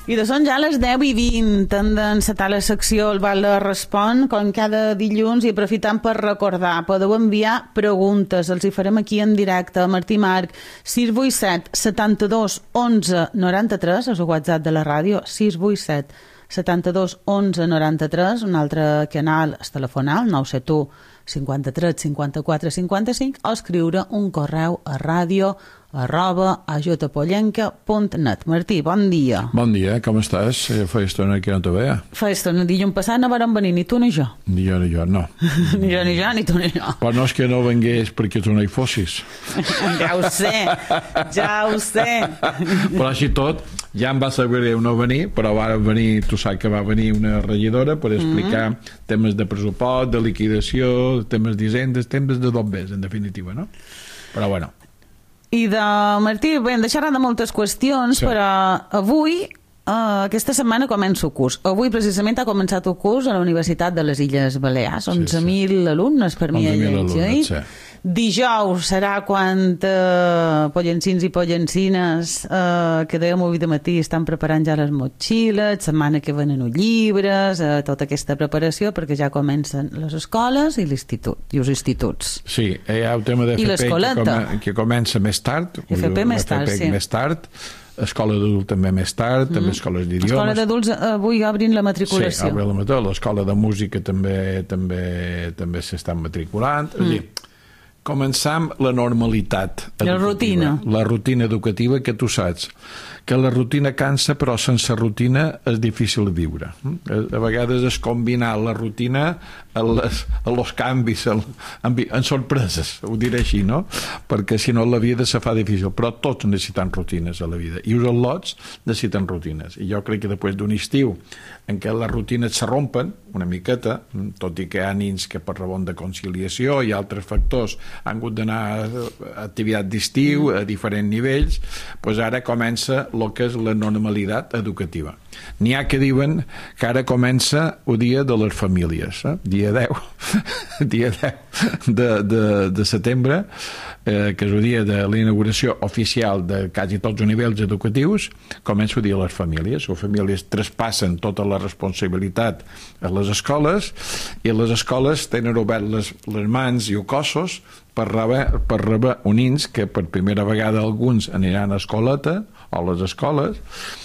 I de són ja les 10:20, hem d'encetar la secció El Val Respon, com cada dilluns, i aprofitant per recordar, podeu enviar preguntes, els hi farem aquí en directe. Martí Marc, 687 72 11 93, és el WhatsApp de la ràdio, 687 72 11 93, un altre canal és telefonar, el 971 53 54 55, o escriure un correu a radio@ajutapollenca.net. Martí, bon dia. Bon dia, com estàs? Fa estona que no te veia. Fa estona, dilluns passat no vàrem venir ni tu ni jo. Ni jo, no. Ni jo, ni tu ni jo. Però no és que no vengués perquè tu no hi fossis. Ja ho sé. Però així tot, ja em va saber greu no venir, però va venir, tu saps que va venir una regidora per explicar temes de pressupost, de liquidació, temes d'hisendes, temes de bombers, en definitiva, no? Però bueno. I de Martí, bé, hem de xerrar de moltes qüestions, sí. Però avui, aquesta setmana comença el curs. Avui precisament ha començat el curs a la Universitat de les Illes Balears. 11.000 alumnes per mi. 11.000 alumnes, sí. Dijous serà quan pollencins i pollencines que dèiem avui de matí estan preparant ja les motxilles, setmana que venen els llibres, tota aquesta preparació, perquè ja comencen les escoles i l'institut i els instituts. Sí, hi ha el tema d'FP que comença més tard. FP més tard, sí. Més tard. Escola d'adults també més tard, també escoles d'idiomes. Escola d'adults avui obrin la matriculació. Sí, obre la matriculació. L'escola de música també s'estan matriculant. És a dir, començam la normalitat educativa. La rutina educativa, que tu saps que la rutina cansa, però sense rutina és difícil viure. A vegades és combinar la rutina a los canvis, en sorpreses, ho diré així, no? Perquè si no la vida se fa difícil, però tots necessiten rutines a la vida, i els al·lots necessiten rutines, i jo crec que després d'un estiu en què les rutines se rompen una miqueta, tot i que hi ha nins que per raó de conciliació i altres factors han hagut d'anar a activitat d'estiu a diferents nivells, doncs ara comença el que és la normalitat educativa. N'hi ha que diuen que ara comença el dia de les famílies, dia 10 de setembre, que és el dia de la inauguració oficial de quasi tots els nivells educatius, comença el dia de les famílies. Les famílies traspassen tota la responsabilitat a les escoles, i les escoles tenen obert les mans i els cossos per rebre nins que per primera vegada alguns aniran a escoleta o a les escoles,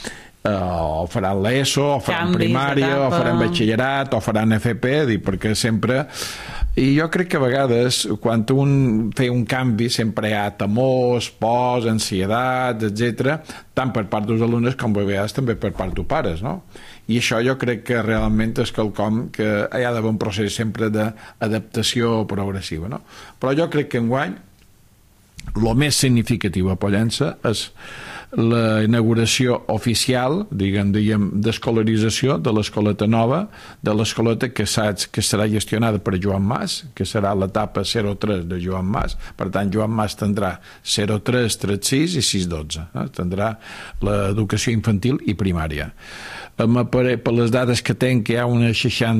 o faran l'ESO, o faran primària, o faran batxillerat, o faran FP, perquè sempre... I jo crec que a vegades, quan un fa un canvi, sempre hi ha temors, pors, ansietats, etc., tant per part dels alumnes com a vegades també per part dels pares, no? I això jo crec que realment és quelcom que hi ha d'haver un procés sempre d'adaptació progressiva, no? Però jo crec que enguany el més significatiu a Pollença és la inauguració oficial, diguem, d'escolarització de l'escoleta nova, de l'escoleta que saps que serà gestionada per Joan Mas, que serà l'etapa 0-3 de Joan Mas. Per tant, Joan Mas tindrà 0-3, 3-6 i 6-12. Tindrà l'educació infantil i primària. Per les dades que tenc, que hi ha unes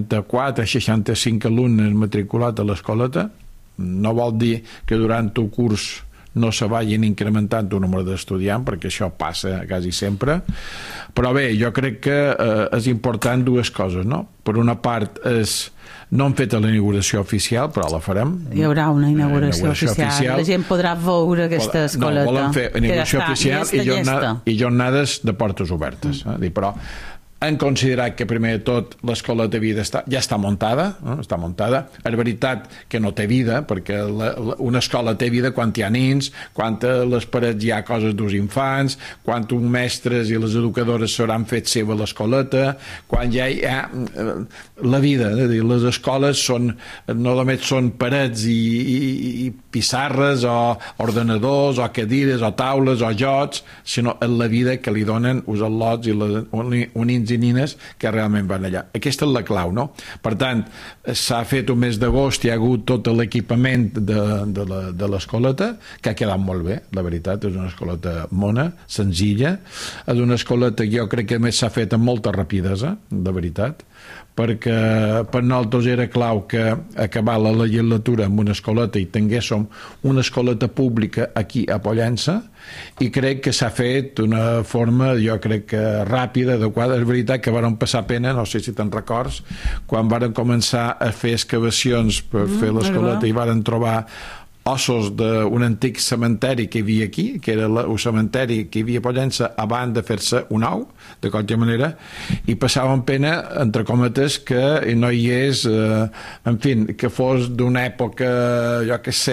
64-65 alumnes matriculats a l'escoleta. No vol dir que durant el curs no se vagin incrementant el nombre d'estudiants, perquè això passa quasi sempre, però bé, jo crec que és important dues coses, no? Per una part no han fet la inauguració oficial, però la farem. Hi haurà una inauguració oficial. La gent podrà veure aquesta escoleta. No, volen fer inauguració oficial i jornades de portes obertes. Però han considerat que primer de tot l'escoleta ja està muntada, és veritat que no té vida, perquè una escola té vida quan hi ha nins, quan a les parets hi ha coses dels infants, quan uns mestres i les educadores s'hauran fet seva l'escoleta, quan ja hi ha la vida. Les escoles no només són parets i pissarres o ordenadors o cadires o taules o jocs, sinó la vida que li donen els al·lots i els nins i nines que realment van allà. Aquesta és la clau, no? Per tant, s'ha fet un mes d'agost, hi ha hagut tot l'equipament de l'escoleta, que ha quedat molt bé, la veritat, és una escoleta mona, senzilla, és una escoleta que jo crec que més s'ha fet amb molta rapidesa, de veritat, perquè per nosaltres era clau que acabar la legislatura amb una escoleta i tinguéssim una escoleta pública aquí a Pollença, i crec que s'ha fet d'una forma, jo crec que ràpida, adequada. És veritat que varen passar pena, no sé si te'n records, quan varen començar a fer excavacions per fer l'escoleta i varen trobar ossos d'un antic cementeri que hi havia aquí, que era el cementeri que hi havia a Pollença abans de fer-se un nou, de qualsevol manera, i passaven pena, entre cometes, que no hi és, en fi, que fos d'una època, jo què sé,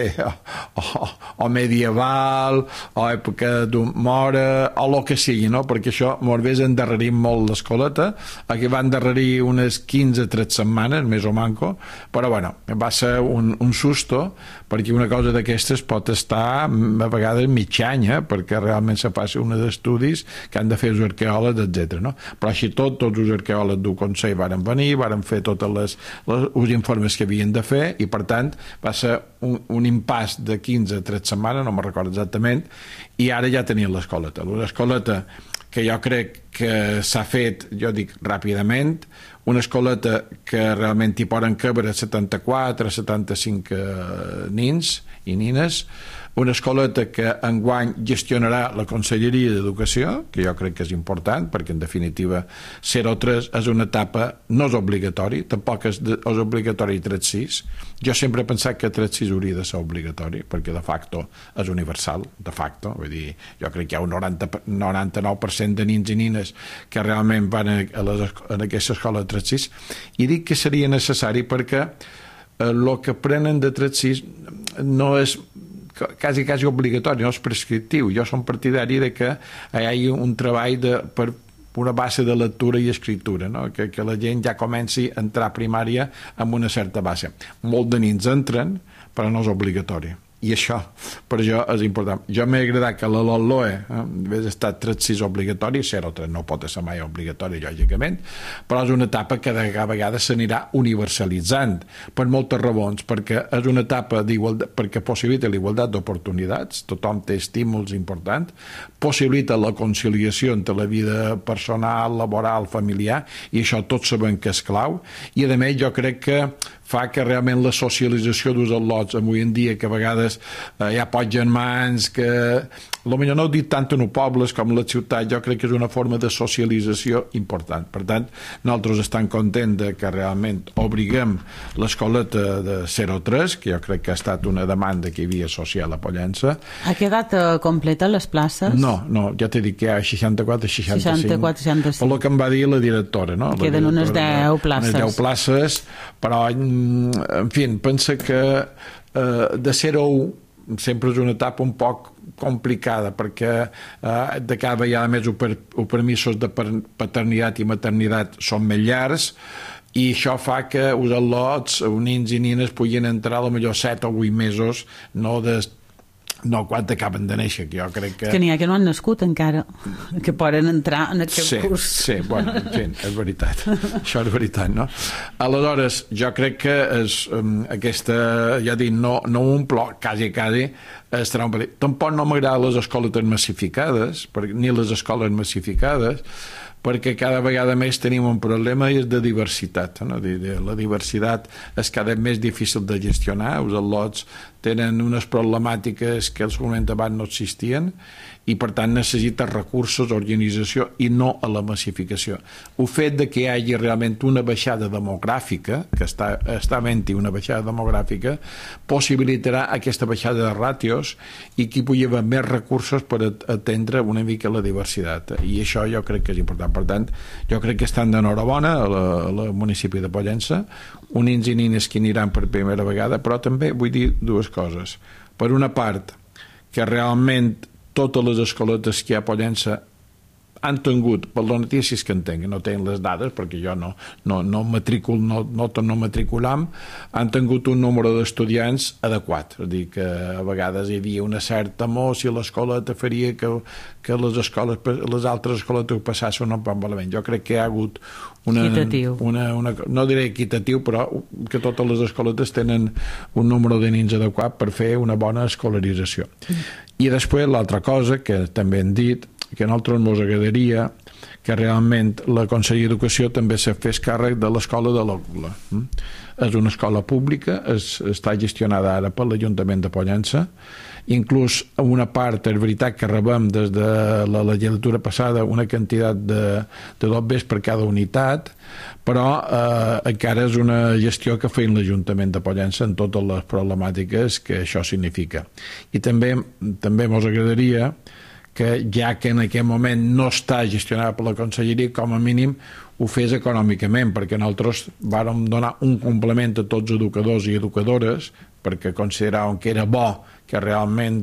o medieval, o època d'un mora, o el que sigui, no? Perquè això molt bé endarrerim molt l'escoleta, aquí va endarrerir unes 15-13 setmanes, més o manco, però bueno, va ser un susto, perquè una cosa d'aquestes pot estar a vegades mig any, perquè realment se faci un d'estudis que han de fer els arqueòlegs, etc. No? Però així tots els arqueòlegs del Consell varen venir, varen fer tots els informes que havien de fer, i per tant va ser un impàs de 15 a 13 setmanes, no me'n recordo exactament, i ara ja tenien l'escoleta. L'escoleta que jo crec que s'ha fet, jo dic, ràpidament, una escoleta que realment hi poden cabre 74, 75 nins i nines, una escoleta que enguany gestionarà la Conselleria d'Educació, que jo crec que és important, perquè en definitiva 0-3 és una etapa, no és obligatori, tampoc és obligatori 3-6. Jo sempre he pensat que 3-6 hauria de ser obligatori, perquè de facto és universal, de facto, vull dir, jo crec que hi ha un 99% de nins i nines que realment van a aquesta escola de 3-6, i dic que seria necessari perquè el que prenen de 3-6 no és quasi obligatori, no és prescriptiu. Jo som partidari de que hi hagi un treball per una base de lectura i escriptura, no? Que la gent ja comenci a entrar a primària amb una certa base. Molt de nins entren, però no és obligatori. I això, per això és important. Jo m'ha agradat que la LOE hagués estat 3-6 obligatori, 0-3 no pot ser mai obligatori, lògicament, però és una etapa que de vegades s'anirà universalitzant, per moltes raons, perquè és una etapa d'igualtat, perquè possibilita la igualtat d'oportunitats, tothom té estímuls importants, possibilita la conciliació entre la vida personal, laboral, familiar, i això tots sabem que és clau, i a més jo crec que fa que realment la socialització dels al·lots avui en dia, que a vegades hi ha pocs germans, que potser no ho dic tant en els pobles com en la ciutat, jo crec que és una forma de socialització important. Per tant, nosaltres estem contents que realment obriguem l'escoleta de 0-3, que jo crec que ha estat una demanda que hi havia social a Pollença. Ha quedat completa les places? No, ja t'he dit que hi ha 64-65. 64-65. Per el que em va dir la directora, no? Queden unes 10 places. Unes 10 places, però en fi, pensa que de 0 a 1 sempre és una etapa un poc complicada, perquè de cada vegada més els permisos de paternitat i maternitat són més llargs, i això fa que els al·lots, nins i nines, puguin entrar potser 7 o 8 mesos, no quan acaben de néixer, que jo crec que... Que n'hi ha que no han nascut encara, que poden entrar en aquest curs. Sí, bueno, en fi, és veritat. Això és veritat, no? Aleshores, jo crec que aquesta, ja dic, no un plor, quasi, estarà un petit. Tampoc no m'agraden les escoles massificades, ni les escoles massificades, perquè cada vegada més tenim un problema i és de diversitat. No? La diversitat és cada més difícil de gestionar, els al·lots tenen unes problemàtiques que als moments abans no existien, i per tant necessita recursos, organització i no a la massificació. El fet de que hi hagi realment una baixada demogràfica, que està havent-hi una baixada demogràfica, possibilitarà aquesta baixada de ràtios i que hi pugui haver més recursos per atendre una mica la diversitat. I això jo crec que és important. Per tant, jo crec que estan d'enhorabona al municipi de Pollença, nins i nines que aniran per primera vegada, però també vull dir dues coses. Per una part, que realment totes les escoletes que hi ha a Pollença han tingut, per les notícies que en tinc, no tenen les dades perquè jo no matriculam, han tingut un número d'estudiants adequat. És a dir, que a vegades hi havia una certa temor si l'escoleta faria que les altres escoles ho passassin un poc malament. Jo crec que hi ha hagut no diré equitatiu, però que totes les escoletes tenen un número de nins adequat per fer una bona escolarització. I després l'altra cosa que també hem dit que a nosaltres ens agradaria que realment la Conselleria d'Educació també se fes càrrec de l'escola de l'Òcula. És una escola pública, està gestionada ara per l'Ajuntament de Pollença, inclús una part, és veritat que rebem des de la legislatura passada una quantitat de dobbers per cada unitat, però encara és una gestió que feien l'Ajuntament de Pollença en totes les problemàtiques que això significa. I també ens agradaria que, ja que en aquest moment no està gestionada per la Conselleria, com a mínim ho fes econòmicament, perquè nosaltres vàrem donar un complement a tots els educadors i educadores, perquè consideràvem que era bo que realment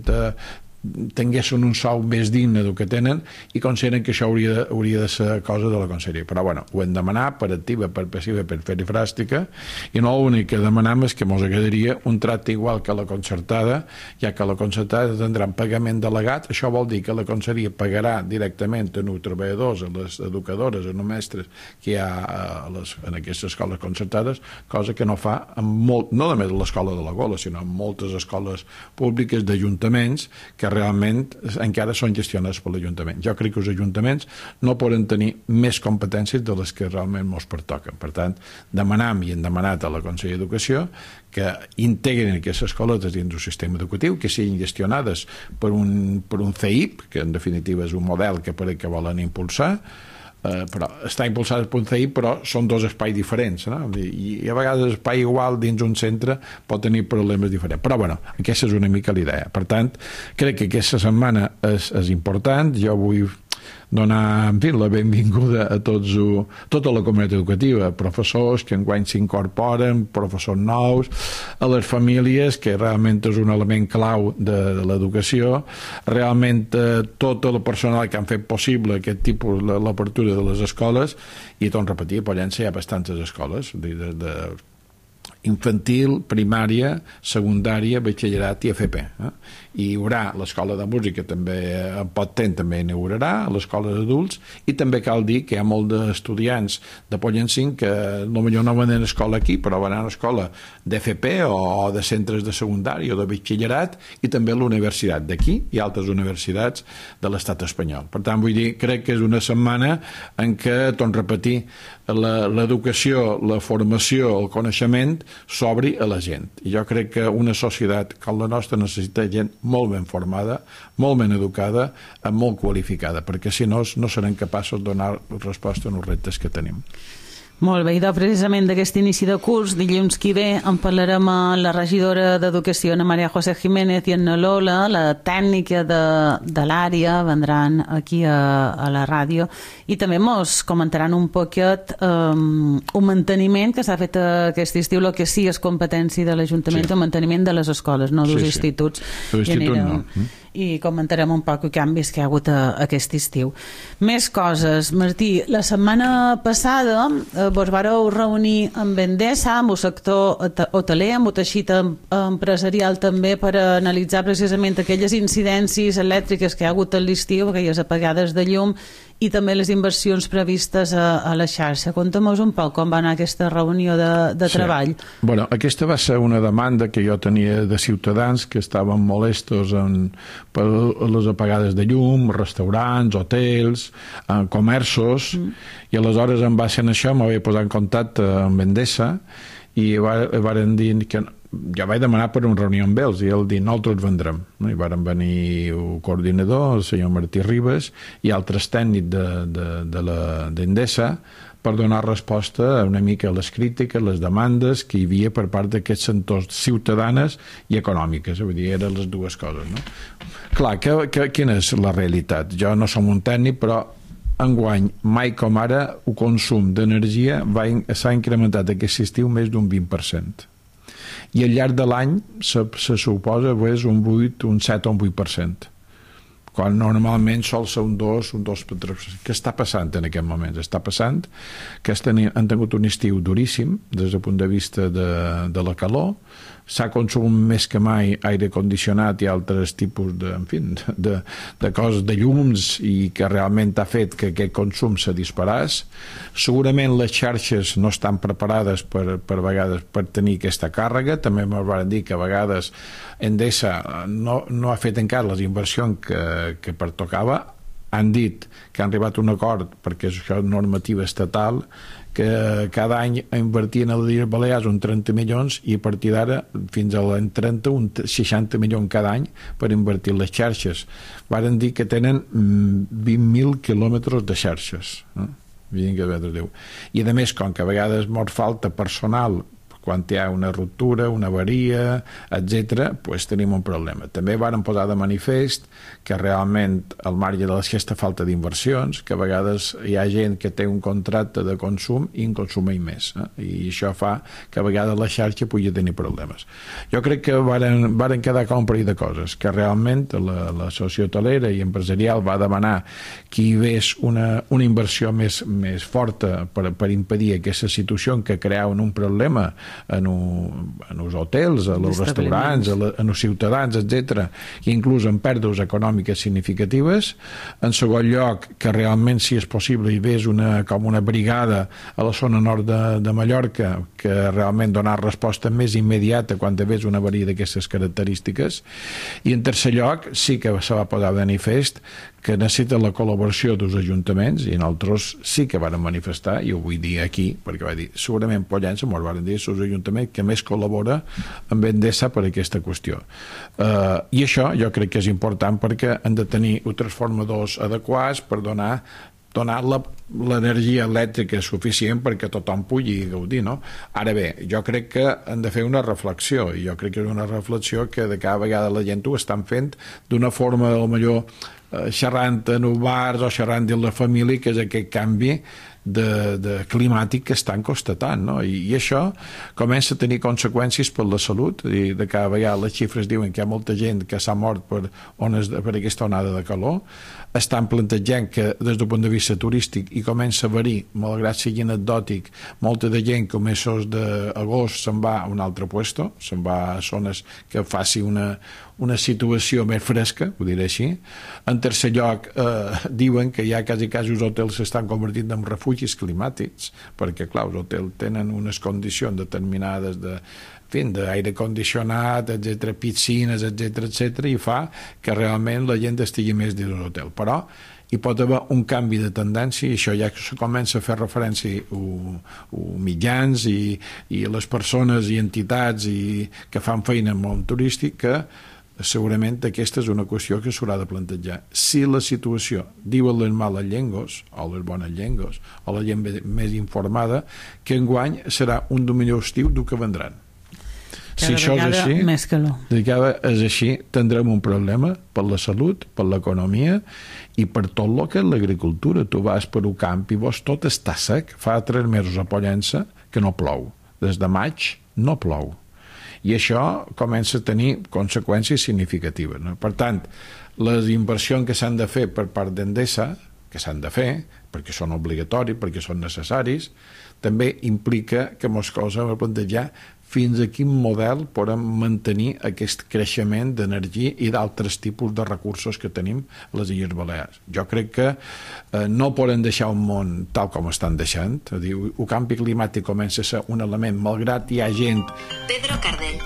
tinguessin un sou més digne del que tenen, i consideren que això hauria de ser cosa de la Conselleria. Però bueno, ho hem demanat per activa, per passiva, per perifràstica, i no l'únic que demanem és que ens agradaria un tracte igual que la concertada, ja que la concertada tindrà un pagament delegat. Això vol dir que la Conselleria pagarà directament a els treballadors, a les educadores, a els mestres que hi ha en aquestes escoles concertades, cosa que no fa no només a l'escola de la Gola, sinó en moltes escoles públiques d'ajuntaments que realment encara són gestionades per l'Ajuntament. Jo crec que els ajuntaments no poden tenir més competències de les que realment ens pertoquen. Per tant, demanam i hem demanat a la Conselleria d'Educació que integrin aquestes escoles dins del sistema educatiu, que siguin gestionades per un CEIP, que en definitiva és un model que volen impulsar, però està impulsat per un CEIP, però són dos espais diferents, no? I a vegades l'espai igual dins un centre pot tenir problemes diferents, però bueno, aquesta és una mica l'idea. Per tant, crec que aquesta setmana és important. Jo vull donar, en fi, la benvinguda a tota la comunitat educativa, professors que enguany s'incorporen, professors nous, a les famílies, que realment és un element clau de l'educació, realment tot el personal que han fet possible aquest tipus, l'apertura de les escoles, i torno a repetir, a Pollença hi ha bastantes escoles, des de infantil, primària, secundària, batxillerat i FP. I hi haurà l'escola de música, també en poc temps també inaugurarà, l'escola d'adults, i també cal dir que hi ha molts d'estudiants de Pollencinc que potser no van a escola aquí, però van a escola d'FP o de centres de secundària o de batxillerat, i també a la universitat d'aquí i altres universitats de l'estat espanyol. Per tant, vull dir, crec que és una setmana en què, torno a repetir, l'educació, la formació, el coneixement s'obri a la gent. I jo crec que una societat com la nostra necessita gent molt ben formada, molt ben educada, molt qualificada, perquè si no, no serem capaços de donar resposta als reptes que tenim. Molt bé, i precisament d'aquest inici de curs, dilluns que ve, en parlarem amb la regidora d'Educació, Ana Maria José Jiménez, i en Lola, la tècnica de l'àrea, vendran aquí a la ràdio, i també ens comentaran un poquet un manteniment que s'ha fet aquest estiu, el que sí és competència de l'Ajuntament, el manteniment de les escoles, no dels instituts. L'institut no. I comentarem un poc els canvis que hi ha hagut aquest estiu. Més coses. Martí, la setmana passada vos vareu reunir amb Endesa, amb el sector hoteler, amb el teixit empresarial també, per analitzar precisament aquelles incidències elèctriques que hi ha hagut a l'estiu, aquelles apagades de llum, i també les inversions previstes a la xarxa. Conta'm-nos un poc com va anar aquesta reunió de treball. Bueno, aquesta va ser una demanda que jo tenia de ciutadans que estaven molestos per les apagades de llum, restaurants, hotels, comerços, i aleshores em va ser això, m'havia posat en contacte amb Endesa, i varen dir que jo vaig demanar per una reunió amb ells, i ell dir, nosaltres vendrem. I varen venir el coordinador, el senyor Martí Ribes, i altres tècnics d'Endesa, per donar resposta una mica a les crítiques, les demandes que hi havia per part d'aquests sectors ciutadanes i econòmiques. Vull dir, eren les dues coses, no? Clar, quina és la realitat? Jo no som un tècnic, però enguany, mai com ara, el consum d'energia s'ha incrementat aquest estiu més d'un 20%. I al llarg de l'any se suposa un 8, un 7 o un 8%, quan normalment sol ser un 2, un 2,3%. Què està passant en aquest moment? Està passant que han tingut un estiu duríssim des del punt de vista de la calor, s'ha consumit més que mai aire condicionat i altres tipus de coses, de llums, i que realment ha fet que aquest consum se disparàs. Segurament les xarxes no estan preparades per vegades per tenir aquesta càrrega. També m'ho van dir que a vegades Endesa no ha fet encara les inversions que pertocava. han dit que han arribat a un acord, perquè això és normativa estatal, que cada any invertien a les Illes Balears uns 30 milions i a partir d'ara, fins a l'any 30, uns 60 milions cada any per invertir les xarxes. Varen dir que tenen 20.000 quilòmetres de xarxes. I a més, com que a vegades mos falta personal quan hi ha una ruptura, una avaria, etc., doncs tenim un problema. També varen posar de manifest que realment, al marge de aquesta falta d'inversions, que a vegades hi ha gent que té un contracte de consum i en consumeix més. I això fa que a vegades la xarxa pugui tenir problemes. Jo crec que varen quedar com un parell de coses, que realment la sociohotelera i empresarial va demanar que hi hagués una inversió més forta per impedir aquesta situació que creaven un problema en els hotels, en els restaurants, en els ciutadans, etc., i inclús en pèrdues econòmiques significatives. En segon lloc, que realment, si és possible, hi hagués com una brigada a la zona nord de Mallorca que realment donar resposta més immediata quan hi hagués una avaria d'aquestes característiques. I en tercer lloc, sí que se va posar de manifest que necessita la col·laboració dels ajuntaments, i nosaltres sí que varen manifestar, i ho vull dir aquí, perquè va dir, segurament Pollença ens van dir els ajuntaments que més col·labora amb Endesa per aquesta qüestió. I això jo crec que és important perquè han de tenir uns transformadors adequats per donar l'energia elèctrica suficient perquè tothom pugui gaudir, no? Ara bé, jo crec que han de fer una reflexió, i jo crec que és una reflexió que de cada vegada la gent ho estan fent d'una forma, potser xerrant en els bars o xerrant amb la família, que és aquest canvi de climàtic que estan constatant, no? I això comença a tenir conseqüències per la salut, i de cada vegada les xifres diuen que hi ha molta gent que s'ha mort per aquesta onada de calor. Estan plantejant que des del punt de vista turístic hi comença a haver-hi, malgrat sigui anecdòtic, molta de gent que a mesos d'agost se'n va a un altre puesto, se'n va a zones que faci una situació més fresca, ho diré així. En tercer lloc, diuen que ja quasi els hotels s'estan convertint en refugis climàtics, perquè clar, els hotels tenen unes condicions determinades d'aire condicionat, etc., piscines, etc., i fa que realment la gent estigui més dins l'hotel. Però hi pot haver un canvi de tendència, i això ja se comença a fer referència a mitjans i les persones i entitats que fan feina en el món turístic, que segurament aquesta és una qüestió que s'haurà de plantejar. Si la situació diuen les males llengües o les bones llengües o la gent més informada, que enguany serà un millor estiu del que vendran. Si això és així, tindrem un problema per la salut, per l'economia i per tot el que és l'agricultura. Tu vas per un camp i veus tot està sec. Fa 3 mesos a Pollença que no plou. Des de maig no plou. I això comença a tenir conseqüències significatives, no? Per tant, les inversions que s'han de fer per part d'Endesa, que s'han de fer, perquè són obligatoris, perquè són necessaris, també implica que mos coses a plantejar fins a quin model podem mantenir aquest creixement d'energia i d'altres tipus de recursos que tenim a les Illes Balears. Jo crec que no podem deixar un món tal com estan deixant. És a dir, el canvi climàtic comença a ser un element, malgrat hi ha gent... Pedro Cardell.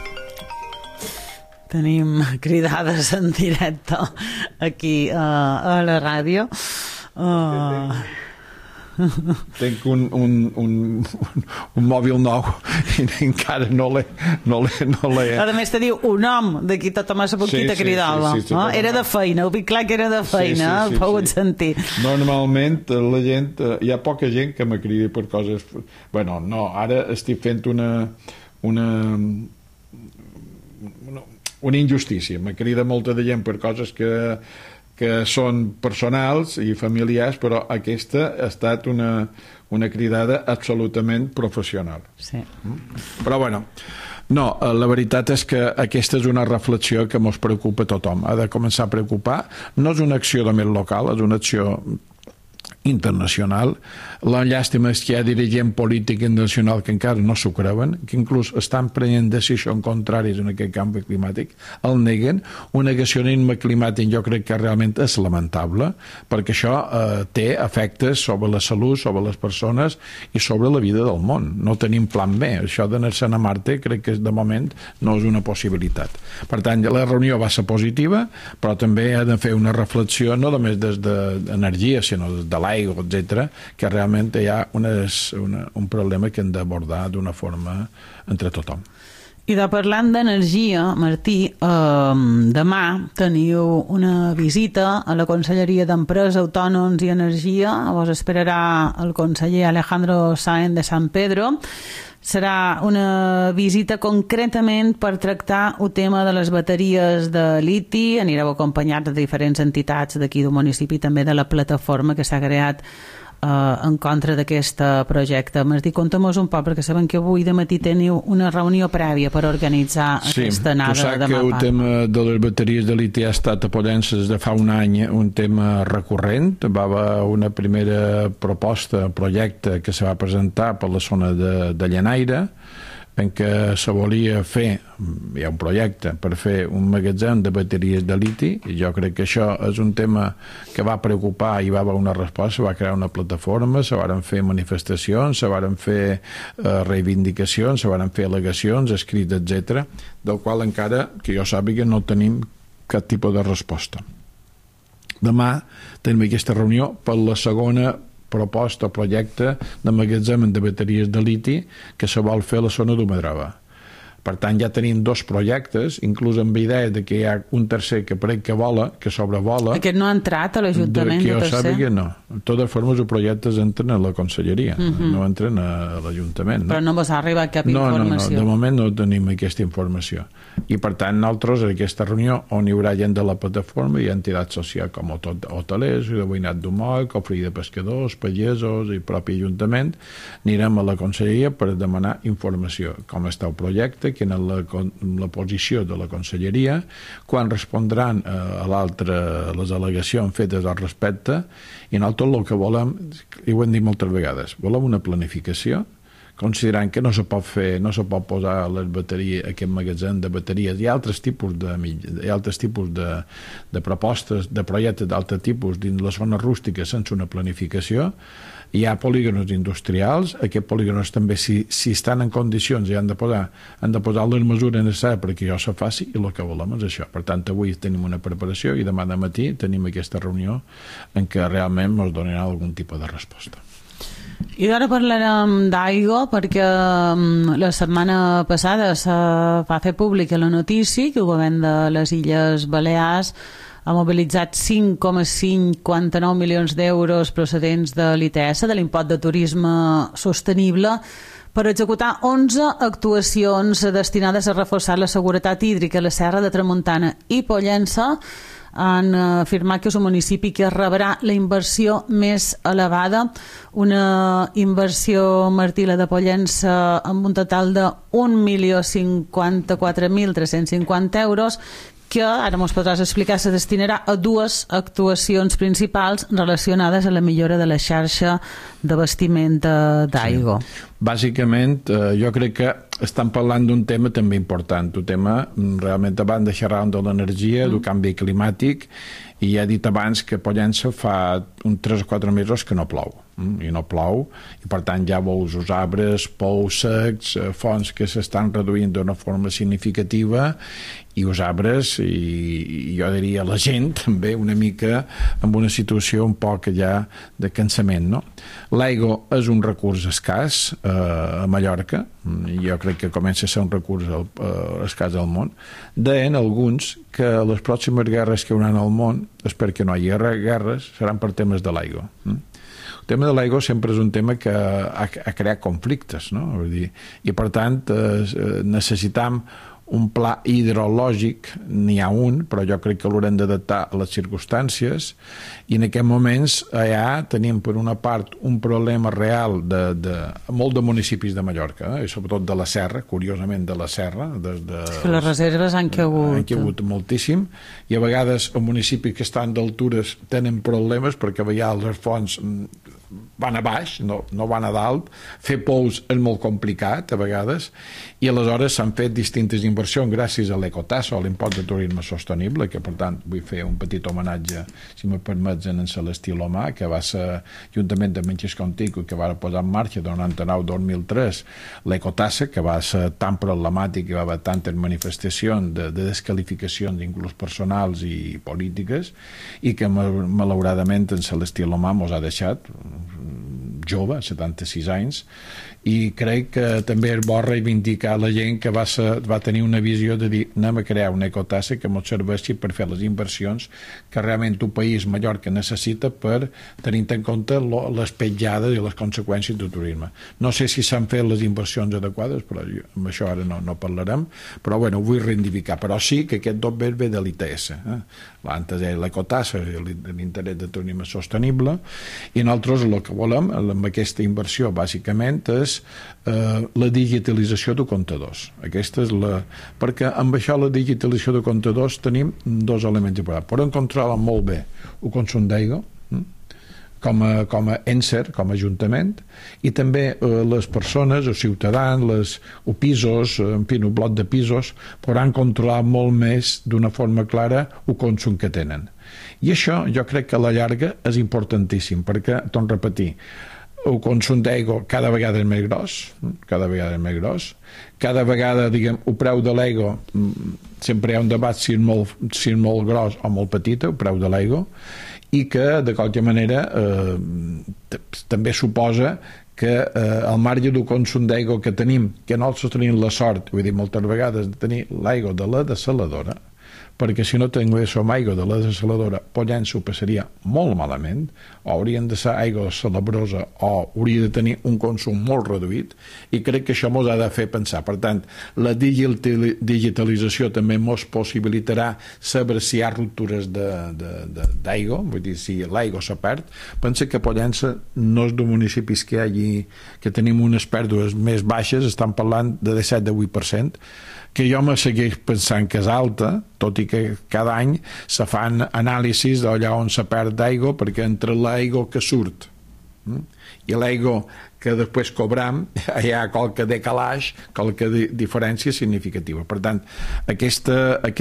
Tenim cridades en directe aquí a la ràdio. Tenc un mòbil nou i encara no l'he... A més te diu un nom d'aquí tota massa poquita cridava. Era de feina, ho dic clar que era de feina, el pogut sentir. Normalment la gent, hi ha poca gent que me cridi per coses... Bueno, no, ara estic fent una injustícia. Me crida molta de gent per coses que són personals i familiars, però aquesta ha estat una cridada absolutament professional. Sí. Però bueno, no, la veritat és que aquesta és una reflexió que ens preocupa a tothom. Ha de començar a preocupar. No és una acció només local, és una acció internacional. La llàstima és que hi ha dirigent polític internacional que encara no s'ho creuen, que inclús estan prenent decisions contràries en aquest canvi climàtic, el neguen. Un negacionisme climàtic jo crec que realment és lamentable, perquè això té efectes sobre la salut, sobre les persones i sobre la vida del món. No tenim plan B. Això d'anar-se'n a Marte crec que de moment no és una possibilitat. Per tant, la reunió va ser positiva, però també ha de fer una reflexió no només des d'energia, sinó des de l'aigua, etc., que realment hi ha un problema que hem d'abordar d'una forma entre tothom. I de parlant d'energia, Martí, demà teniu una visita a la Conselleria d'Empresa, Autònoms i Energia. Vos esperarà el conseller Alejandro Sáenz de San Pedro. Serà una visita concretament per tractar el tema de les bateries de liti. Anireu acompanyats de diferents entitats d'aquí del municipi, també de la plataforma que s'ha creat en contra d'aquest projecte. Martí, conta'm-nos un poc, perquè sabem que avui de matí teniu una reunió prèvia per organitzar aquesta anada demà. Sí, tu saps que el tema de les bateries de liti ha estat a Pollença des de fa un any un tema recurrent. Va haver una primera proposta, projecte que se va presentar per la zona de Llenaire, en què se volia fer, hi ha un projecte per fer un magatzem de bateries de liti, i jo crec que això és un tema que va preocupar i va haver una resposta. Se va crear una plataforma, se varen fer manifestacions, se varen fer reivindicacions, se varen fer al·legacions, escrits, etc., del qual encara, que jo sàpiga, no tenim cap tipus de resposta. Demà tenim aquesta reunió per la segona proposta, projecte de magatzem de bateries de liti que se vol fer a la zona d'Humadrava. Per tant, ja tenim dos projectes, inclús amb idea de que hi ha un tercer que crec que vola, que sobrevola. Aquest no ha entrat a l'Ajuntament, el tercer? Que jo sàpiga, no. De totes formes, els projectes entren a la Conselleria, no entren a l'Ajuntament. No? Però no vos ha arribat cap informació. No, de moment no tenim aquesta informació. I, per tant, nosaltres, en aquesta reunió, on hi haurà gent de la plataforma, hi ha entitats socials com hotelers, de veïnat d'Humol, cofre de pescadors, pagesos i propi Ajuntament, anirem a la Conselleria per demanar informació. Com està el projecte, quina és la posició de la Conselleria, quan respondran a les al·legacions fetes al respecte, i nosaltres el que volem, i ho hem dit moltes vegades, volem una planificació, considerant que no se pot fer, no se pot posar les bateries, aquest magatzem de bateries. Hi ha altres tipus de propostes, de projectes d'altre tipus dins les zones rústiques sense una planificació. Hi ha polígonos industrials, aquests polígonos també, si estan en condicions, han de posar les mesures necessàries perquè això se faci, i el que volem és això. Per tant, avui tenim una preparació i demà de matí tenim aquesta reunió en què realment ens donarà algun tipus de resposta. I ara parlarem d'aigua, perquè la setmana passada se va fer pública la notícia que el govern de les Illes Balears ha mobilitzat 5,59 milions d'euros procedents de l'ITS, de l'impost de turisme sostenible, per executar 11 actuacions destinades a reforçar la seguretat hídrica a la Serra de Tramuntana i Pollença. Han afirmat que és un municipi que rebrà la inversió més elevada, una inversió, Martí, la de Pollença, amb un total de 1.054.350 euros, que, ara ens podràs explicar, se destinarà a dues actuacions principals relacionades a la millora de la xarxa d'abastiment d'aigua. Sí. Bàsicament, jo crec que estan parlant d'un tema també important, un tema realment abans de xerrar de l'energia, del canvi climàtic, i ja he dit abans que a Pollença fa uns 3 o 4 mesos que no plou, i no plou, i per tant ja veus els arbres, pous secs, fonts que s'estan reduint d'una forma significativa, i els arbres, i jo diria la gent també una mica amb una situació un poc ja de cansament, no? L'aigua és un recurs escàs a Mallorca, i jo crec que comença a ser un recurs escàs al món. Deien alguns que les pròximes guerres que hi haurà al món, espero que no hi hagi guerres, seran per temes de l'aigua. El tema de l'aigua sempre és un tema que ha creat conflictes, no? Vull dir, i per tant necessitam un pla hidrològic, n'hi ha un, però jo crec que l'haurem d'adaptar a les circumstàncies, i en aquests moments allà tenim per una part un problema real de molt de municipis de Mallorca, i sobretot de la Serra, curiosament de la Serra. Les reserves han caigut moltíssim, i a vegades els municipis que estan d'altures tenen problemes perquè a vegades les fonts van a baix, no van a dalt. Fer pous és molt complicat a vegades, i aleshores s'han fet distintes inversions gràcies a l'Ecotasso, a l'impost de turisme sostenible, que per tant vull fer un petit homenatge, si me permets, en Celestí Lomà, que va ser juntament amb en Xisco Antico, que va posar en marxa del 99-2003 l'Ecotasso, que va ser tan problemàtic i va haver tantes manifestacions de descalificacions inclús personals i polítiques, i que malauradament en Celestí Lomà mos ha deixat jove, 76 anys, i crec que també és bo reivindicar la gent que va tenir una visió de dir anem a crear una Ecotasso que ens serveixi per fer les inversions que realment un país Mallorca necessita per tenir en compte les petjades i les conseqüències del turisme. No sé si s'han fet les inversions adequades, però amb això ara no parlarem, però bueno, ho vull reivindicar. Però sí que aquest dos ve de l'ITS. L'antes era l'Ecotasso, l'interès de turisme sostenible, i nosaltres el que volem amb aquesta inversió bàsicament és la digitalització de comptadors. Perquè amb això la digitalització de comptadors tenim dos elements importants. Podem controlar molt bé el consum d'aigua com a ENSER, com a ajuntament, i també les persones, els ciutadans, o pisos, en fi, un bloc de pisos, podran controlar molt més d'una forma clara el consum que tenen. I això jo crec que a la llarga és importantíssim, perquè, torno a repetir, el consum d'aigua cada vegada és més gros, cada vegada, diguem, el preu de l'aigua, sempre hi ha un debat si és molt gros o molt petit, el preu de l'aigua, i que, de qualsevol manera, també suposa que al marge del consum d'aigua que tenim, que nosaltres tenim la sort, vull dir, moltes vegades, de tenir l'aigua de la dessaladora, perquè si no tinguéssim aigua de la dessaladora, Pollença ho passaria molt malament, o haurien de ser aigua salabrosa o hauria de tenir un consum molt reduït, i crec que això ens ha de fer pensar. Per tant, la digitalització també ens possibilitarà saber si hi ha ruptures d'aigua, vull dir, si l'aigua se perd. Pensa que Pollença no és de municipis que tenim unes pèrdues més baixes, estan parlant de 17-8%, que jo me segueix pensant que és alta, tot i que cada any se fan anàlisis d'allà on se perd d'aigua, perquè entre l'aigua que surt i l'aigua que després cobram hi ha qualque decalaix, qualque diferència significativa. Per tant, aquest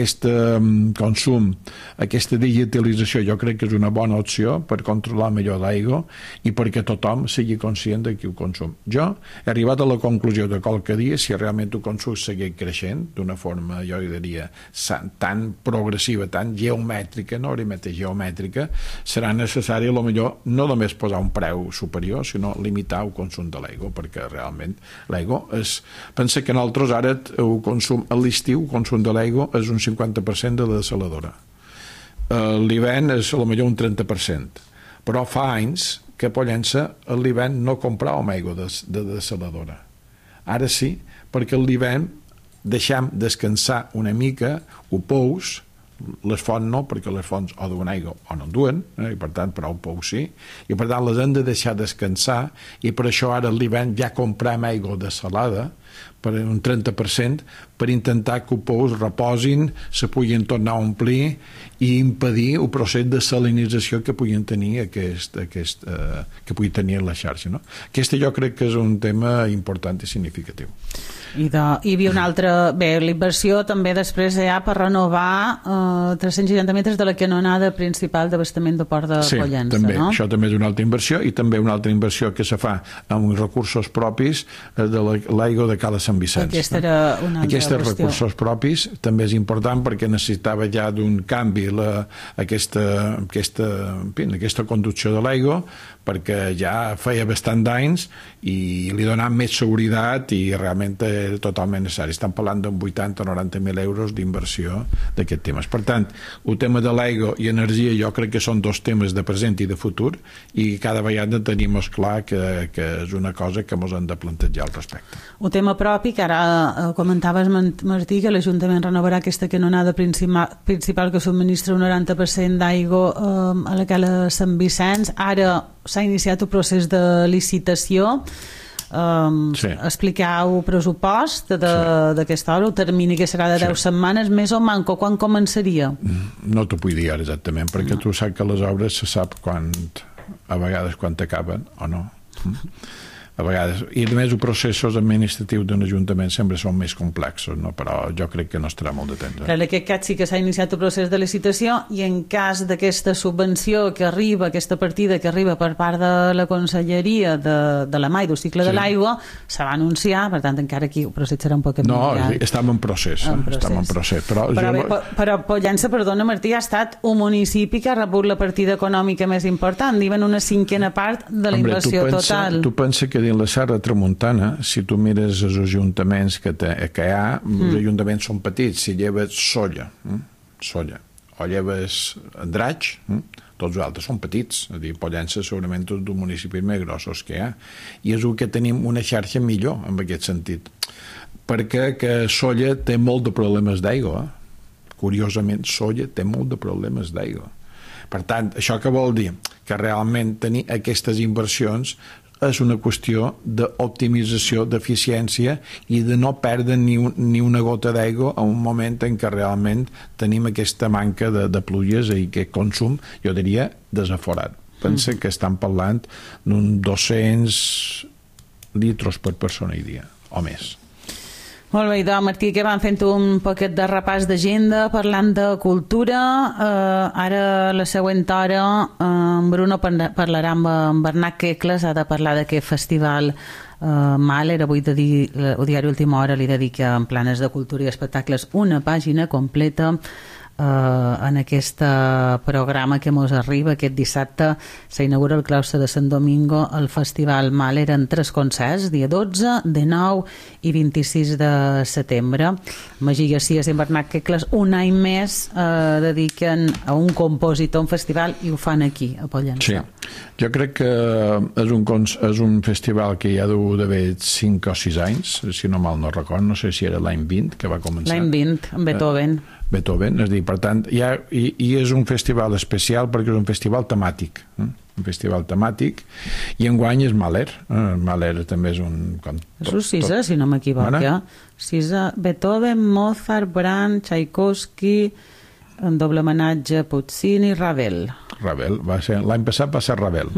consum, aquesta digitalització jo crec que és una bona opció per controlar millor l'aigua i perquè tothom sigui conscient de qui ho consum. Jo he arribat a la conclusió de qualque dia, si realment el consum segueix creixent d'una forma, jo diria, tan progressiva, tan geomètrica, no aritmètica, geomètrica, serà necessari potser no només posar un preu superior, sinó limitar el consum de l'aigua, perquè realment l'aigua és... Pensa que nosaltres ara el consum a l'estiu, el consum de l'aigua és un 50% de la dessaladora. L'hivern és potser un 30%, però fa anys que a Pollença a l'hivern no compràvem aigua de dessaladora. Ara sí, perquè a l'hivern deixem descansar una mica o pous, les fonts no, perquè les fonts o duen aigua o no en duen, i per tant però el pou sí, i per tant les hem de deixar descansar, i per això ara a l'hivern ja comprem aigua dessalada per un 30% per intentar que els pous reposin, se puguin tornar a omplir i impedir el procés de salinització que puguin tenir que pugui tenir la xarxa, no? Aquesta jo crec que és un tema important i significatiu. Hi havia una altra... Bé, l'inversió també després hi ha per renovar 360 metres de la canonada principal d'abastament de Port de Pollença, també, no? Això també és una altra inversió, i també una altra inversió que se fa amb recursos propis de l'aigua de Cala Sant Vicenç. Aquesta era una altra qüestió. Recursos propis també és important perquè necessitava ja d'un canvi aquesta conducció de l'aigua, perquè ja feia bastant d'anys i li donava més seguretat i realment era totalment necessari. Estan parlant d'uns 80 o 90.000 euros d'inversió d'aquests temes. Per tant, el tema de l'aigua i energia jo crec que són dos temes de present i de futur, i cada vegada tenim clar que és una cosa que ens hem de plantejar al respecte. Un tema propi tòpic. Ara comentaves, Martí, que l'Ajuntament renovarà aquesta canonada principal que subministra un 90% d'aigua a la cala Sant Vicenç. Ara s'ha iniciat el procés de licitació. Expliqueu pressupost d'aquesta obra, el termini que serà de 10 setmanes, més o manco, quan començaria? No t'ho vull dir ara exactament, perquè tu saps que les obres se sap a vegades quan acaben o no. A vegades, i a més els processos administratius d'un ajuntament sempre són més complexos, no? Però jo crec que no estarà molt de temps. En aquest cas sí que s'ha iniciat el procés de licitació, i en cas d'aquesta subvenció que arriba, aquesta partida que arriba per part de la Conselleria de la Mà i del Cicle de l'Aigua, se va anunciar, per tant encara aquí el procés serà un poc millorat. No, estem en procés. Però Pollença, perdona Martí, ha estat un municipi que ha rebut la partida econòmica més important, diuen una cinquena part de la inversió total. Tu pensa que dins la Serra Tramuntana, si tu mires els ajuntaments que hi ha, els ajuntaments són petits. Si lleves Sóller o lleves Andratx, tots els altres són petits. És a dir, Pollença segurament és dels municipis més grossos que hi ha, i és el que tenim una xarxa millor en aquest sentit, perquè que Sóller té molt de problemes d'aigua. Curiosament, Sóller té molt de problemes d'aigua. Per tant, això què vol dir? Que realment tenir aquestes inversions és una qüestió d'optimització, d'eficiència, i de no perdre ni una gota d'aigua en un moment en què realment tenim aquesta manca de pluges i aquest consum, jo diria, desaforat. Pensa que estan parlant d'un 200 litres per persona i dia, o més. Molt bé, doncs, Martí, que van fent un poquet de repàs d'agenda, parlant de cultura. Ara, la següent hora, en Bruno parlarà amb Bernat Quecles, ha de parlar d'aquest festival Mahler. Avui el diari Última Hora li dedica, en planes de cultura i espectacles, una pàgina completa en aquest programa que mos arriba. Aquest dissabte s'inaugura al claustre de Sant Domingo el Festival Mahler en 3 concerts, dia 12, 19 i 26 de setembre. Magí García i Bernat Quecles un any més dediquen a un compositor un festival, i ho fan aquí, a Pollença. Sí, jo crec que és un festival que ja deu d'haver 5 o 6 anys, si no mal no record, no sé si era l'any 20 que va començar. L'any 20, amb Beethoven. És a dir, per tant, i és un festival especial perquè és un festival temàtic, un festival temàtic, i enguany és Mahler. Mahler també és un... És un 6, si no m'equivoc, 6, Beethoven, Mozart, Brahms, Tchaikovsky, en doble homenatge Puccini, Ravel. L'any passat va ser Ravel.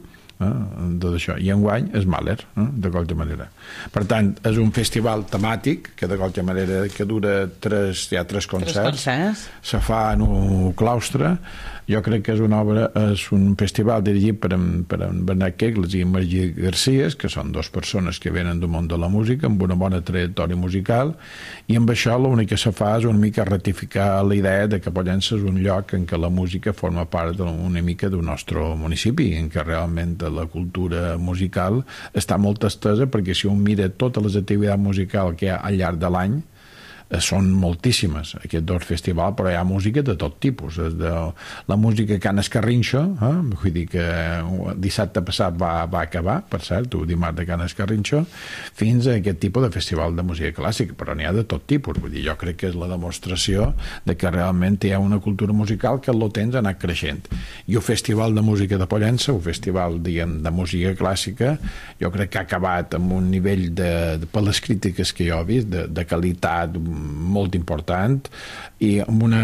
Tot això, i enguany és Mahler, de qualque manera. Per tant, és un festival temàtic que de qualque manera que dura 3 concerts, se fa en un claustre. Jo crec que és un festival dirigit per en Bernat Quecles i en Magí García, que són 2 persones que venen del món de la música amb una bona trajectòria musical, i amb això l'únic que se fa és una mica ratificar la idea de que Pollença és un lloc en què la música forma part una mica del nostre municipi, en què realment la cultura musical està molt estesa, perquè si un mira totes les activitats musicals que hi ha al llarg de l'any, són moltíssimes, aquests 2 festivals, però hi ha música de tot tipus, des de la música Can Escarrinxo, vull dir que dissabte passat va acabar, per cert, el dimarts de Can Escarrinxo, fins a aquest tipus de festival de música clàssica, però n'hi ha de tot tipus. Vull dir, jo crec que és la demostració de que realment hi ha una cultura musical que el temps ha anat creixent. I el Festival de Música de Pollença, el festival, diguem, de música clàssica, jo crec que ha acabat amb un nivell per les crítiques que jo he vist, de qualitat molt important, i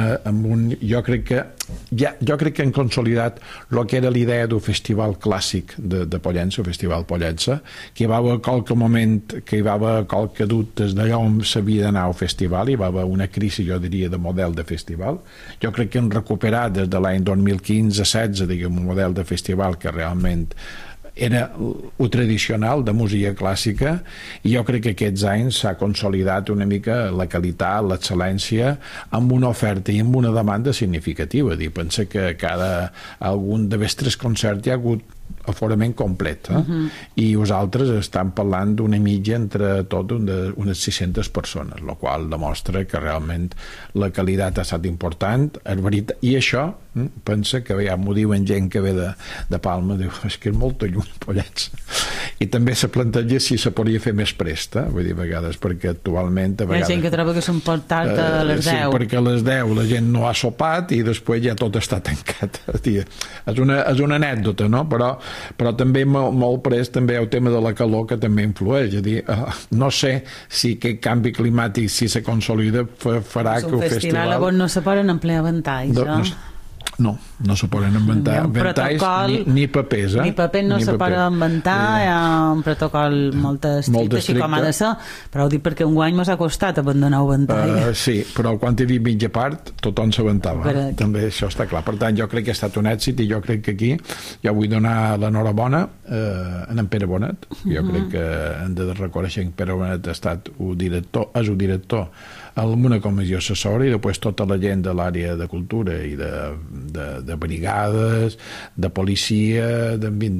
jo crec que han consolidat el que era l'idea del festival clàssic de Pollença, el Festival Pollença, que hi va haver qualque moment que hi va haver qualque dubtes d'allà on s'havia d'anar al festival, hi va haver una crisi, jo diria, de model de festival. Jo crec que han recuperat des de l'any 2015-16, diguem, un model de festival que realment era el tradicional de música clàssica, i jo crec que aquests anys s'ha consolidat una mica la qualitat, l'excel·lència, amb una oferta i amb una demanda significativa. Pensa que algun de més 3 concerts hi ha hagut aforament complet, i vosaltres estan parlant d'una mitja entre tot unes 600 persones, el qual demostra que realment la qualitat ha estat important, és veritat. I això, pensa que ja m'ho diuen gent que ve de Palma, diu, és que és molt lluny Pollença, I també se planteja si se podria fer més presta, vull dir, a vegades, perquè actualment... Hi ha gent que troba que són pot tard a les 10. Sí, perquè a les 10 la gent no ha sopat i després ja tot està tancat. És una anècdota, no? Però també molt prest també hi ha el tema de la calor que també influeix. És a dir, no sé si aquest canvi climàtic, si se consolida, farà que el festival... On no se poden emplear ventalls, no se poden inventar ventalls ni papers. Ni paper no se poden inventar, hi ha un protocol molt estricte, així com ha de ser, però ho dic perquè un any m'ha costat abandonar el ventall. Sí, però quan hi havia mitja part, tothom s'aventava. També això està clar. Per tant, jo crec que ha estat un èxit i jo crec que aquí jo vull donar l'enhorabona a en Pere Bonet. Jo crec que hem de reconèixer que Pere Bonet ha estat el director amb una comissió assessora i després tota la gent de l'àrea de cultura i de brigades, de policia,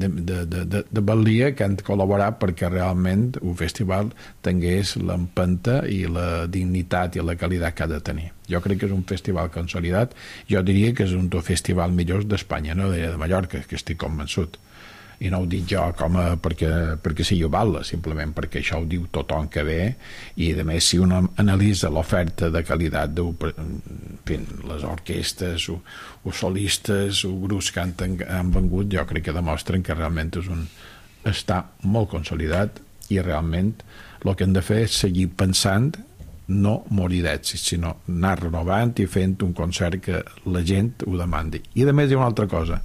de batllia que han col·laborat perquè realment un festival tingués l'empenta i la dignitat i la qualitat que ha de tenir. Jo crec que és un festival consolidat. Jo diria que és un dels festivals millors d'Espanya, no de Mallorca, que estic convençut. I no ho dic jo perquè sigui val, simplement perquè això ho diu tothom que ve i a més si un analitza l'oferta de qualitat les orquestes o solistes o grups que han vengut, jo crec que demostren que realment està molt consolidat i realment el que hem de fer és seguir pensant, no morir d'èxit, sinó anar renovant i fent un concert que la gent ho demandi. I a més hi ha una altra cosa,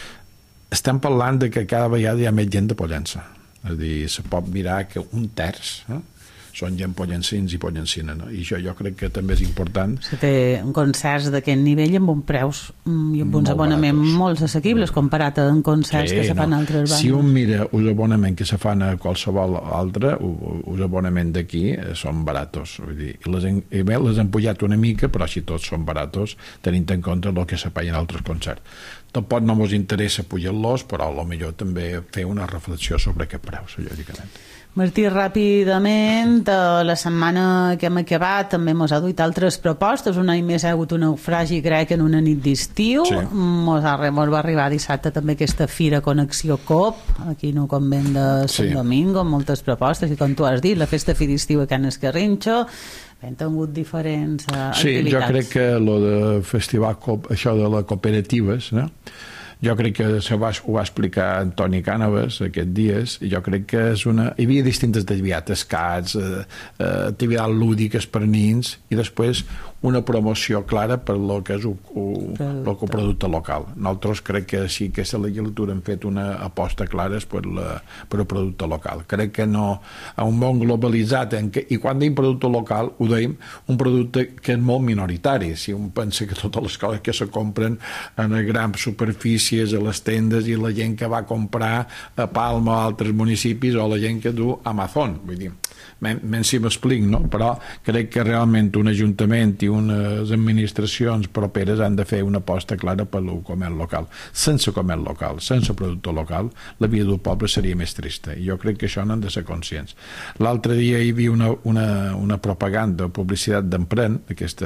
estem parlant de que cada vegada hi ha més gent de Pollença. És a dir, se pot mirar que un terç són gent pollencins i pollencina, no? I això jo crec que també és important. Se té un concerts d'aquest nivell amb uns preus i amb uns abonaments molt assequibles comparat amb concerts que se fan a altres bandes. Si un mira els abonaments que se fan a qualsevol altre, els abonaments d'aquí són baratos. Vull dir, les han pujat una mica, però així tots són baratos, tenint en compte el que se paguen altres concerts. Tampoc no ens interessa pujar-los, però potser també fer una reflexió sobre aquest preu, lògicament. Martí, ràpidament, la setmana que hem acabat també mos ha duit altres propostes. Un any més ha hagut un naufragi grec en una nit d'estiu. Sí. Mos va arribar dissabte també aquesta Fira Connexió COP, aquí en el convent de Sant Domingo, amb moltes propostes, i com tu has dit, la festa fi d'estiu a Can Escarrinxo. Hem tingut diferents activitats. Sí, jo crec que lo de festival COP, això de les cooperatives, no? Jo crec que ho va explicar Antoni Cànovas aquests dies, i jo crec que hi havia distintes activitats, escats, activitats lúdiques per nins, i després una promoció clara per lo que és el producte local. Nosaltres crec que sí que a la legislatura hem fet una aposta clara per el producte local. Crec que no, a un món globalitzat, i quan dèiem producte local, ho dèiem un producte que és molt minoritari. Si un pensa que totes les coses que se compren en grans superfícies, a les tendes, i la gent que va comprar a Palma o a altres municipis, o la gent que du a Amazon, vull dir, menys si m'explic, no? Però crec que realment un ajuntament i unes administracions properes han de fer una aposta clara per el comerç local. Sense comerç local, sense producte local, la vida del poble seria més trista, i jo crec que això n'han de ser conscients. L'altre dia hi havia una propaganda, publicitat d'Empren,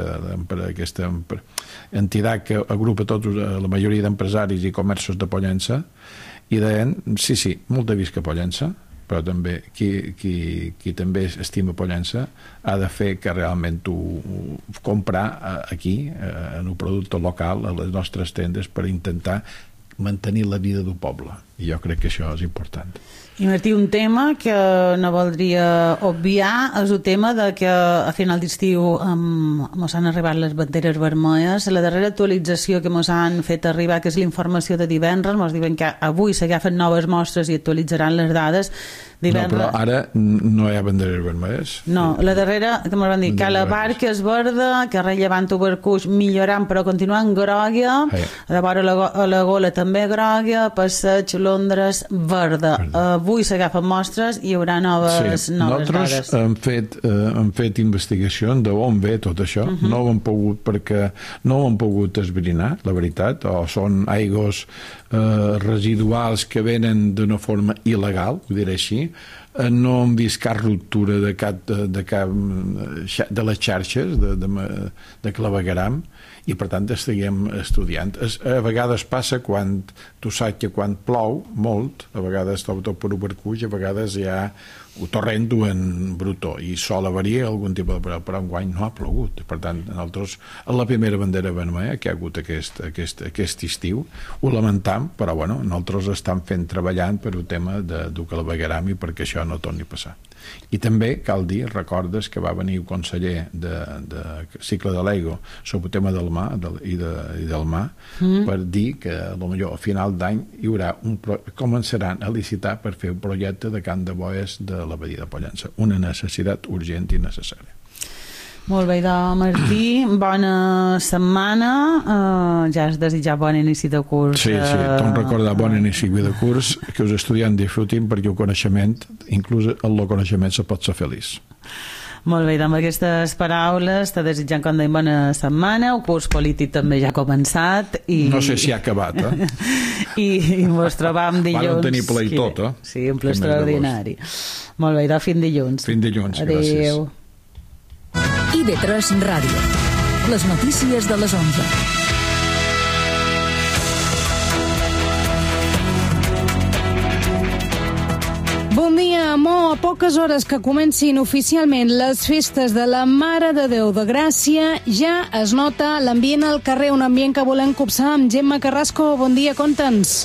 aquesta entitat que agrupa la majoria d'empresaris i comerços de Pollença, i deien, sí, molt de visca Pollença, però també qui també estima Pollença ha de fer que realment tu comprar aquí en un producte local a les nostres tendes per intentar mantenir la vida del poble, i jo crec que això és important. I Martí, un tema que no voldria obviar és el tema de que a final d'estiu mos han arribat les banderes vermelles. La darrera actualització que mos han fet arribar, que és la informació de divendres, mos diuen que avui s'agafen noves mostres i actualitzaran les dades. No, però ara no hi ha banderes vermelles. No, la darrera que mos van dir que la barca és verda, que rellevant Ubercuix millorant però continuant grògia, de vora a la Gola també grògia, Passeig, Londres, verda. Avui s'agafen mostres i hi haurà noves dades. Nosaltres hem fet investigacions d'on ve tot això. No ho hem pogut perquè no ho hem pogut esbrinar, la veritat, o són aigües residuals que venen d'una forma il·legal, ho diré així. No hem vist cap ruptura de les xarxes de clavegueram, i per tant estiguem estudiant. A vegades passa quan tu saps que quan plou molt, a vegades tot per Ubercuix, a vegades hi ha un torrent en brutó i sol haver-hi algun tipus de però enguany no ha plogut. Per tant, nosaltres a la primera bandera vermella que hi ha hagut aquest estiu ho lamentam, però bueno, nosaltres estem treballant per un tema de clavegueram i perquè això no torni a passar. I també cal dir, recordes que va venir el conseller de cicle de l'Ego sobre el tema del mar i del mar per dir que potser a final d'any hi haurà començaran a licitar per fer un projecte de camp de boies de la badia de Pollença, una necessitat urgent i necessària. Molt bé, Martí, bona setmana, ja has desitjat bon inici de curs. Sí, torno a recordar bon inici de curs, que els estudiants disfrutin perquè el coneixement, inclús el coneixement se pot ser feliç. Molt bé, amb aquestes paraules te desitjant, com dèiem, bona setmana. El curs polític també ja ha començat no sé si ha acabat, i mos trobam dilluns. Van tenir ple i tot, sí, un ple extraordinari. Molt bé, fins dilluns. Fins dilluns, gràcies. Adéu. IB3 Ràdio. Les notícies de les 11. Bon dia, Mo. A poques hores que comencin oficialment les festes de la Mare de Déu de Gràcia, ja es nota l'ambient al carrer, un ambient que volem copsar amb Gemma Carrasco. Bon dia, conta'ns.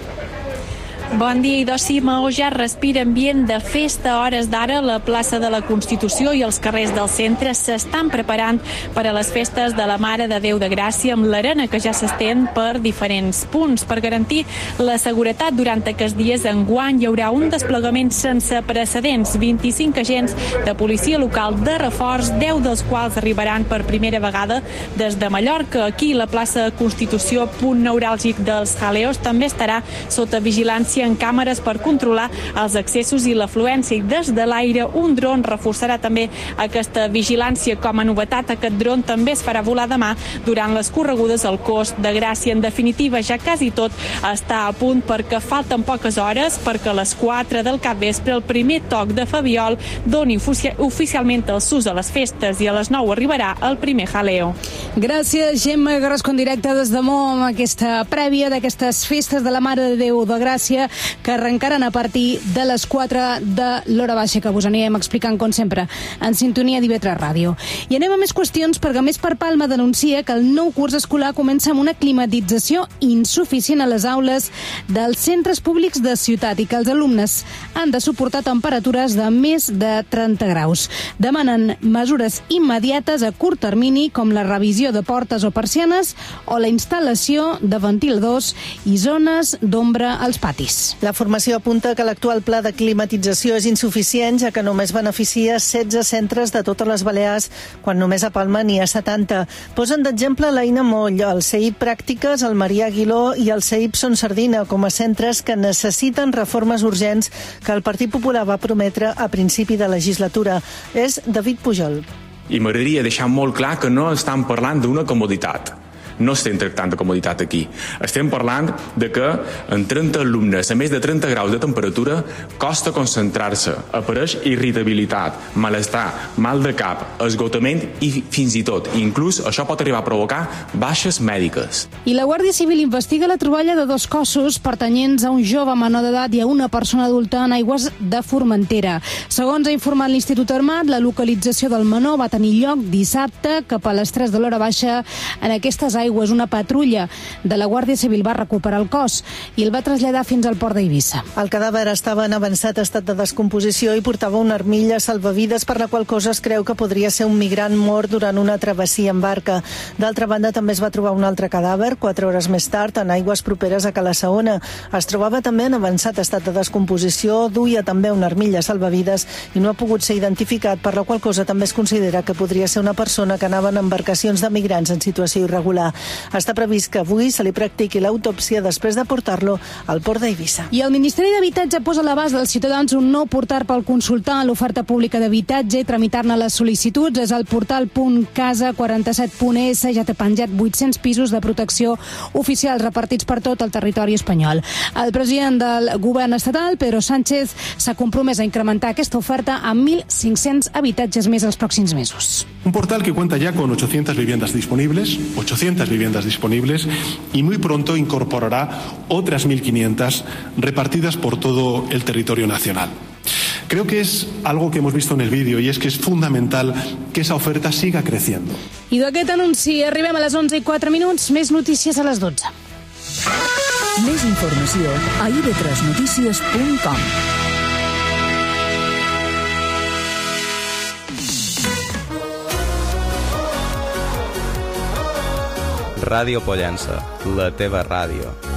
Bon dia, Idò. Sí, Maó ja respira ambient de festa. A hores d'ara, la plaça de la Constitució i els carrers del centre s'estan preparant per a les festes de la Mare de Déu de Gràcia, amb l'arena que ja s'estén per diferents punts. Per garantir la seguretat durant aquests dies enguany hi haurà un desplegament sense precedents. 25 agents de policia local de reforç, 10 dels quals arribaran per primera vegada des de Mallorca. Aquí, la plaça Constitució, punt neuràlgic dels jaleos, també estarà sota vigilància en càmeres per controlar els accessos i l'afluència, i des de l'aire un dron reforçarà també aquesta vigilància. Com a novetat, aquest dron també es farà volar demà durant les corregudes al Cos de Gràcia. En definitiva, ja quasi tot està a punt perquè falten poques hores perquè a les 4 del capvespre el primer toc de Fabiol doni oficialment el sus a les festes i a les 9 arribarà el primer jaleo. Gràcies, Gemma Carrasco, en directe des de Mo, amb aquesta prèvia d'aquestes festes de la Mare de Déu de Gràcia que arrencaran a partir de les 4 de l'hora baixa, que vos anirem explicant, com sempre, en sintonia d'IB3 Ràdio. I anem a més qüestions, perquè Més per Palma denuncia que el nou curs escolar comença amb una climatització insuficient a les aules dels centres públics de ciutat i que els alumnes han de suportar temperatures de més de 30 graus. Demanen mesures immediates a curt termini, com la revisió de portes o persianes o la instal·lació de ventiladors i zones d'ombra als patis. La formació apunta que l'actual pla de climatització és insuficient, ja que només beneficia 16 centres de totes les Balears, quan només a Palma n'hi ha 70. Posen d'exemple l'Eina Moll, el CEIP Pràctiques, el Marià Aguiló i el CEIP Son Sardina com a centres que necessiten reformes urgents que el Partit Popular va prometre a principi de legislatura. És David Pujol. I m'agradaria deixar molt clar que no estem parlant d'una comoditat. No estem tractant de comoditat aquí. Estem parlant de que en 30 alumnes a més de 30 graus de temperatura costa concentrar-se, apareix irritabilitat, malestar, mal de cap, esgotament i fins i tot, inclús això pot arribar a provocar baixes mèdiques. I la Guàrdia Civil investiga la troballa de 2 cossos pertanyents a un jove menor d'edat i a una persona adulta en aigües de Formentera. Segons ha informat l'Institut Armat, la localització del menor va tenir lloc dissabte cap a les 3 de l'hora baixa en aquestes aigües. Una patrulla de la Guàrdia Civil va recuperar el cos i el va traslladar fins al port d'Eivissa. El cadàver estava en avançat estat de descomposició i portava una armilla salvavides, per la qual cosa es creu que podria ser un migrant mort durant una travessia en barca. D'altra banda, també es va trobar un altre cadàver 4 hores més tard en aigües properes a Cala Saona. Es trobava també en avançat estat de descomposició, duia també una armilla salvavides i no ha pogut ser identificat, per la qual cosa també es considera que podria ser una persona que anava en embarcacions de migrants en situació irregular. Està previst que avui se li practiqui l'autòpsia després de portar-lo al port d'Eivissa. I el Ministeri d'Habitatge posa a l'abast dels ciutadans un nou portal per consultar l'oferta pública d'habitatge i tramitar-ne les sol·licituds. És el portal .casa47.es, ja té penjat 800 pisos de protecció oficials repartits per tot el territori espanyol. El president del govern estatal, Pedro Sánchez, s'ha compromès a incrementar aquesta oferta a 1.500 habitatges més els pròxims mesos. Un portal que cuenta ya con 800 viviendas disponibles y muy pronto incorporará otras 1.500 repartidas por todo el territorio nacional. Creo que es algo que hemos visto en el vídeo y es que es fundamental que esa oferta siga creciendo. I d'aquest anunci arribem a les 11:04, més notícies a les 12. Més informació a ib3notícies.com. Ràdio Pollença, la teva ràdio.